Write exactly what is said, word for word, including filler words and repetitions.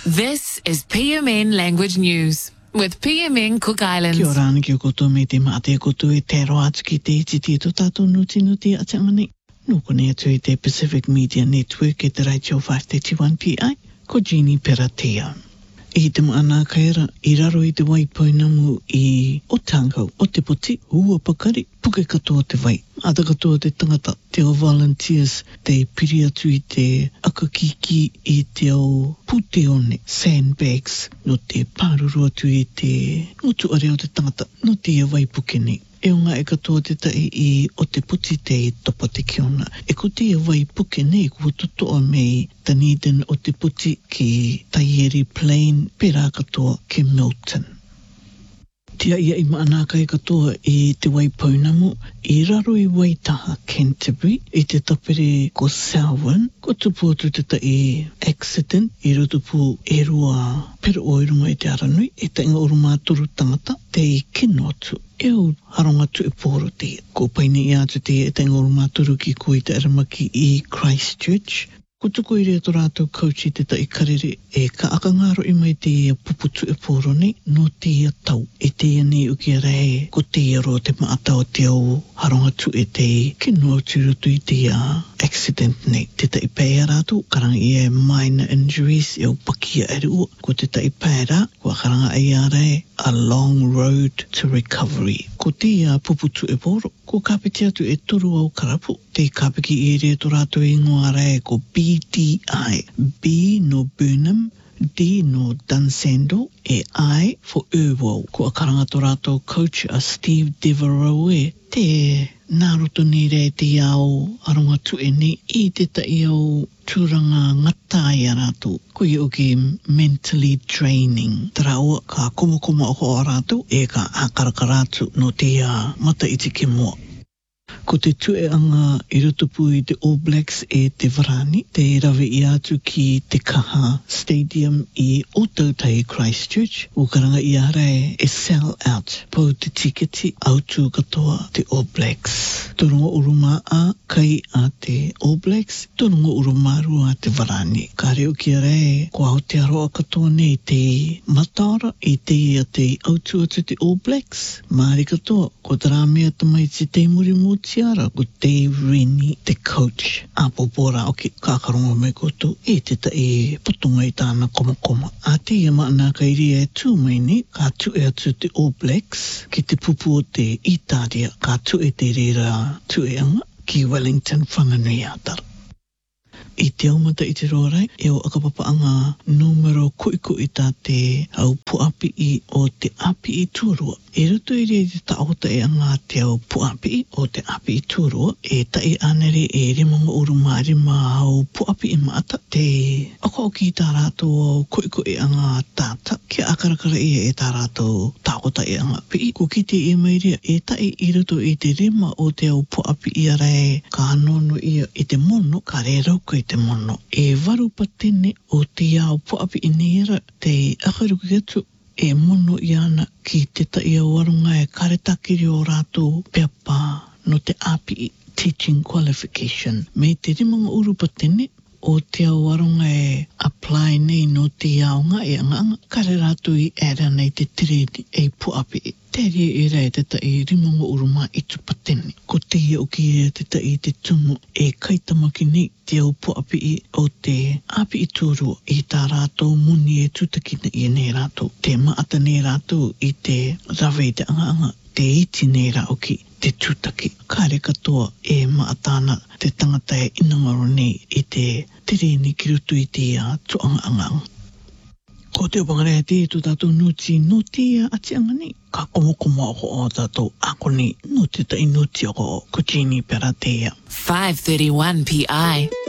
This is P M N Language News with P M N Cook Islands. Kia ora ana ki o koto me te maate koto e te roa atu ki te iti ti to tātou nuti nuti a te angani. Nuko ne atu i te Pacific Media Network e te Radio five thirty-one P I, ko Jeannie Peratea. I te maana kaira, i raro i te waipoinamu i o tāngau, o te poti, ua pakari, puke katoa te wai. Ata katoa te tangata, te o volunteers, te piri atu i te akakiki i te o puteone, sandbags, no te pāruru atu i te ngutu are o te tangata, no te ia waipuke nei. E o ngā e katoa te tai i o te puti te i topa te kiona. E ko te wai puke nei kua tutoa mei Dunedin o te puti ki Taieri Plain pera katoa ke Milton. Tia ia i maanaka e katoa i te wai paunamu i raro i Waitaha, Canterbury, i te tapere ko Selwyn, ko tupu atu te tai accident i rotupu e rua pero o i runga i te aranui, e ta inga uruma turu tangata, te i kino atu. E o haronga tu e pōro te. Ko paine i atu te e ta inga uruma turu ki ko i te aramaki i Christchurch. Ko tuku i rea tō rātou coach i te tai karere e ka akangaro i mai te puputu e pōro nei no te ia tau. E te ia nei uki a rei ko te ia roa te maata o te au haronga tu e te kino atu rotu i te ia accident nei. Te tai pēa rātou karanga i e minor injuries e o pakia e rua. Ko te tai pēra kua karanga i a rei a long road to recovery. Ko te ia puputu e pōro. Ko kapiti atu e turu au karapu. Te kapiki i rea tō rātou i ngoa rei ko B D I. B no Burnham, D no Dunsandel, e I for Irwell. Ko a karanga tō rātou coach a Steve Devereaux e te nāroto ni re te au aronga tu e ni i te tai au tūranga ngatai a rātou. Ko i oki mentally draining. Tara ua ka komo komo o a rātou e ka ākaraka rātou no te uh, mata iti ke mua. Ko te tue anga i rutupu i te All Blacks e te Varani, te rawe i atu ki te Kaha Stadium i Otautai Christchurch, o karanga i arei e sell out po te tiketi autu katoa te All Blacks. Torongo uruma a kai a te All Blacks, torongo uruma rua a te Varani. Ka reo ki arei, ko Aotearoa katoa nei te Mataora i te ia te autu atu te All Blacks. Māri katoa, ko taramea tamai te te muri mo tiara ko Dave Rennie, te coach. A popora o ki kakarongo me koto e te ta e putunga i tāna koma koma. A te ia maana ka iri e tū mai ni, ka tu e atu te All Blacks, ki te pupu o te Italia, ka tu e te rera tu e anga, ki Wellington whanganui atara. I te aumata i te roarai, e o akapapaanga numero kuiku i tā te au puapi i o te api i tūrua. E ruto i rea te taota e anga te au puapi i o te api i tūrua, e tai anere e rimanga uruma rima au puapi i maata, te ako ki tā rātou au kuiku i anga tāta, ki akarakara ia e tā rātou taota e anga pi. Ko ki te e mairia, e tai i ruto i te rima o te au puapi i arei ka anono ia i te mono, ka re rauka i te mono. E waru patene o te au puapi i nera, te akaruki atu, e mono i ana ki te tai au warunga e karetakiri o rātou peapa no te api teaching qualification. Me te rimanga uru patene o te au warunga e apply nei no te aunga e anga anga. Kare rātou i era nei te tireni e puapi. Tere e rei te tai rimanga uruma i tu patene. Ko te ia o ki e te tai te tumu e kaitamaki nei te au puapi i o te api i tūrua i tā rātou muni e tutakina i nei rātou. Te maata nei rātou i te rawe te anga anga. Te iti nei rā o ki te tūtaki. Kāre katoa e maatana te tangata e inangaro nei i te tireni ki rutu i te uh, tuanga anga anga. Ko te wangarea te tu tātou nuti no te ati anga nei. Ka komo komo ako o tātou ako nei no te tai nuti ako ko Jeannie Peratea. five thirty-one P I